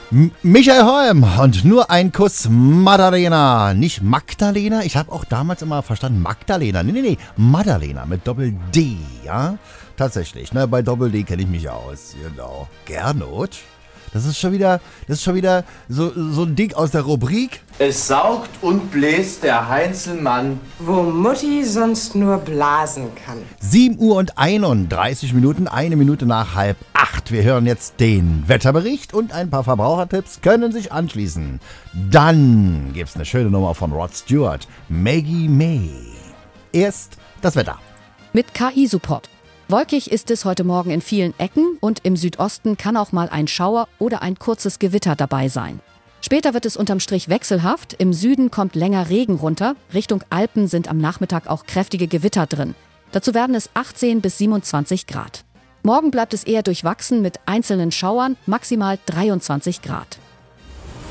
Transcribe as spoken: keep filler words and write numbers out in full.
M- Michael Holm und nur ein Kuss Maddalena. Nicht Magdalena? Ich habe auch damals immer verstanden Magdalena. Nee, nee, nee, Maddalena mit Doppel-D, ja? Tatsächlich, ne? Bei Doppel-D kenne ich mich aus, genau. Gernot? Das ist schon wieder, das ist schon wieder so, so ein Ding aus der Rubrik. Es saugt und bläst der Heinzelmann, wo Mutti sonst nur blasen kann. sieben Uhr und einunddreißig Minuten, eine Minute nach halb acht. Wir hören jetzt den Wetterbericht und ein paar Verbrauchertipps können sich anschließen. Dann gibt's eine schöne Nummer von Rod Stewart, Maggie May. Erst das Wetter. Mit K I-Support. Wolkig ist es heute Morgen in vielen Ecken und im Südosten kann auch mal ein Schauer oder ein kurzes Gewitter dabei sein. Später wird es unterm Strich wechselhaft, im Süden kommt länger Regen runter, Richtung Alpen sind am Nachmittag auch kräftige Gewitter drin. Dazu werden es achtzehn bis siebenundzwanzig Grad. Morgen bleibt es eher durchwachsen mit einzelnen Schauern, maximal dreiundzwanzig Grad.